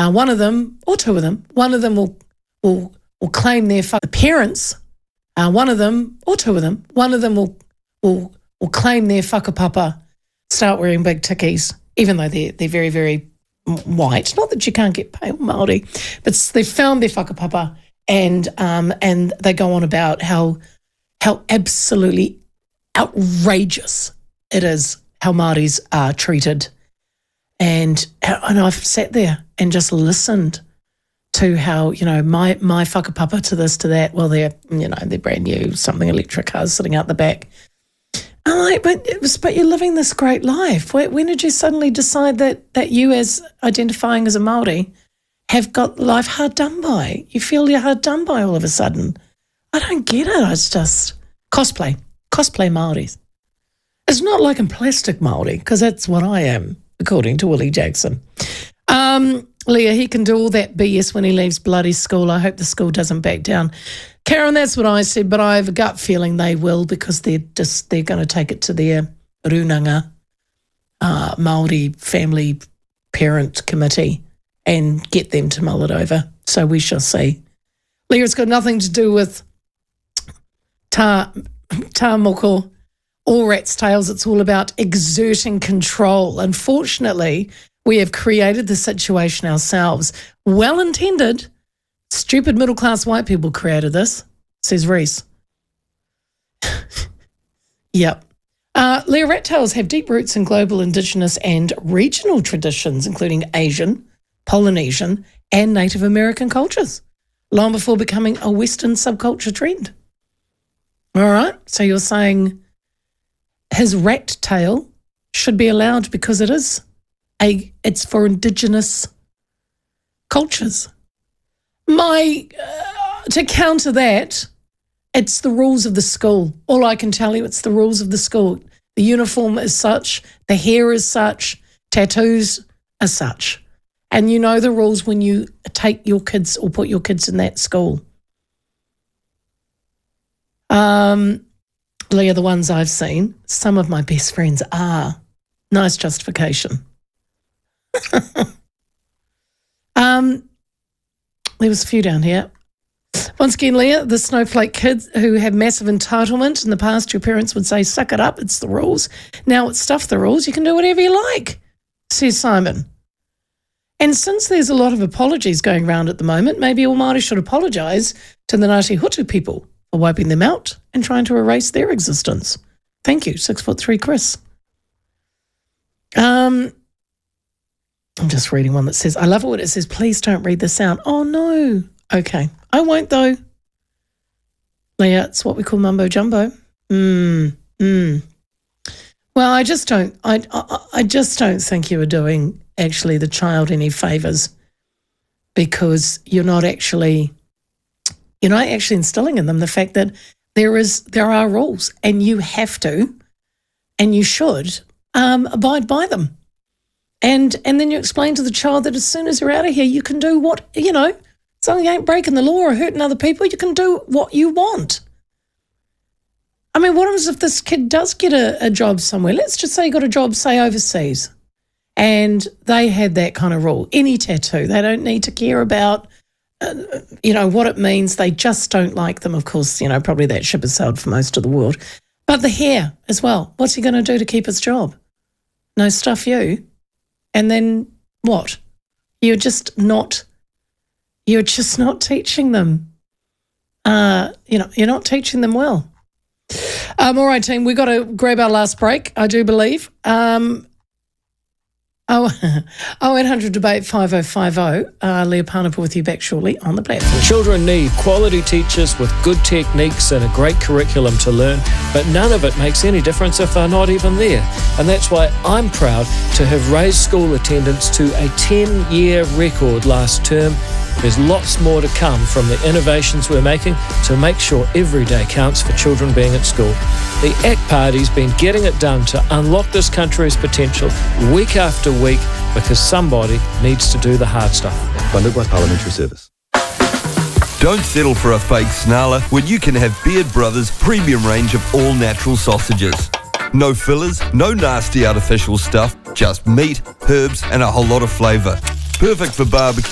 One of them, or two of them, one of them will claim their parents. One of them, or two of them, one of them will claim their whakapapa, start wearing big tickies, even though they're very, very white. Not that you can't get pale Māori, but they've found their whakapapa and they go on about how absolutely outrageous it is how Māoris are treated. And I've sat there and just listened to how, my whakapapa to this, to that, well, they're brand new, something electric cars sitting out the back. I'm like, but you're living this great life. When did you suddenly decide that you, as identifying as a Māori, have got life hard done by? You feel you're hard done by all of a sudden. I don't get it. It's just cosplay Māoris. It's not like I'm plastic Māori, because that's what I am, according to Willie Jackson. Leah, he can do all that BS when he leaves bloody school. I hope the school doesn't back down. Karen, that's what I said, but I have a gut feeling they will, because they're going to take it to their Runanga Māori Family Parent Committee and get them to mull it over. So we shall see. Leah, it's got nothing to do with tā moko or rat's tails. It's all about exerting control. Unfortunately, we have created the situation ourselves. Well intended. Stupid middle-class white people created this, says Reese. Yep. Leah, rat tails have deep roots in global Indigenous and regional traditions, including Asian, Polynesian, and Native American cultures, long before becoming a Western subculture trend. All right, so you're saying his rat tail should be allowed because it's for Indigenous cultures. To counter that, it's the rules of the school. All I can tell you, it's the rules of the school. The uniform is such, the hair is such, tattoos are such. And you know the rules when you take your kids or put your kids in that school. Leah, the ones I've seen, some of my best friends are. Nice justification. There was a few down here. Once again, Leah, the snowflake kids who have massive entitlement. In the past, your parents would say, suck it up, it's the rules. Now it's stuff the rules, you can do whatever you like, says Simon. And since there's a lot of apologies going around at the moment, maybe all Māori should apologise to the Ngāti Hutu people for wiping them out and trying to erase their existence. Thank you, 6'3" Chris. I'm just reading one that says, I love it when it says, please don't read this out. Oh, no. Okay. I won't, though. Leah, it's what we call mumbo jumbo. Well, I just don't think you are doing actually the child any favours, because you're not actually instilling in them the fact that there are rules and you have to and you should abide by them. And then you explain to the child that as soon as you're out of here, you can do what, something ain't breaking the law or hurting other people, you can do what you want. I mean, what happens if this kid does get a job somewhere? Let's just say you got a job, say, overseas, and they had that kind of rule. Any tattoo, they don't need to care about, what it means. They just don't like them. Of course, probably that ship has sailed for most of the world. But the hair as well. What's he going to do to keep his job? No, stuff you. And then what? You're just not teaching them. You're not teaching them well. All right, team, we've got to grab our last break, I do believe. 0800 Debate 5050. Leah Parnapa with you back shortly on the platform. Children need quality teachers with good techniques and a great curriculum to learn, but none of it makes any difference if they're not even there. And that's why I'm proud to have raised school attendance to a 10-year record last term. There's lots more to come from the innovations we're making to make sure every day counts for children being at school. The ACT Party's been getting it done to unlock this country's potential week after week, because somebody needs to do the hard stuff. Funded by Parliamentary Service. Don't settle for a fake snarler when you can have Beard Brothers' premium range of all-natural sausages. No fillers, no nasty artificial stuff, just meat, herbs and a whole lot of flavour. Perfect for barbecue.